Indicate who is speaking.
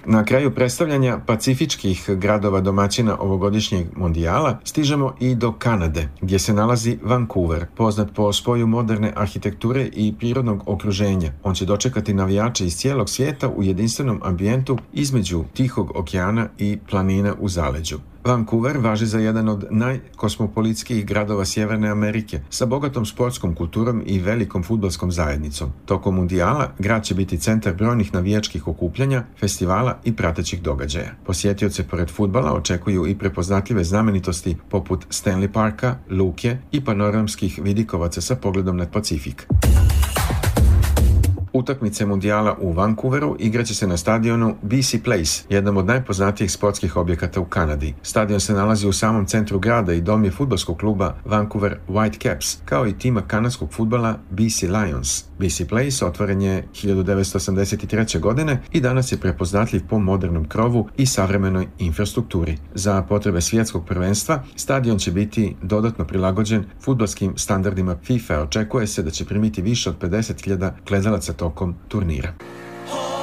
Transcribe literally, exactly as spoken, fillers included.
Speaker 1: Na kraju predstavljanja pacifičkih gradova domaćina ovogodišnjeg mondijala stižemo i do Kanade, gdje se nalazi Vancouver, poznat po spoju moderne arhitekture i prirodnog okruženja. On će dočekati navijače iz cijelog svijeta u jedinstvenom ambijentu između Tihog okeana i planina u zaleđu. Vancouver važi za jedan od najkosmopolitskijih gradova Sjeverne Amerike, sa bogatom sportskom kulturom i velikom fudbalskom zajednicom. Tokom mundijala grad će biti centar brojnih navijačkih okupljanja, festivala i pratećih događaja. Posjetioce pored fudbala očekuju i prepoznatljive znamenitosti poput Stanley Parka, luke i panoramskih vidikovaca sa pogledom na Pacifik. Utakmice mundijala u Vancouveru igraće se na stadionu B C Place, jednom od najpoznatijih sportskih objekata u Kanadi. Stadion se nalazi u samom centru grada i dom je fudbalskog kluba Vancouver Whitecaps, kao i tima kanadskog fudbala B C Lions. B C Place otvoren je hiljadu devetsto osamdeset treće. godine i danas je prepoznatljiv po modernom krovu i savremenoj infrastrukturi. Za potrebe svjetskog prvenstva stadion će biti dodatno prilagođen fudbalskim standardima FIFA. Očekuje se da će primiti više od pedeset hiljada gledalaca tokom turnira.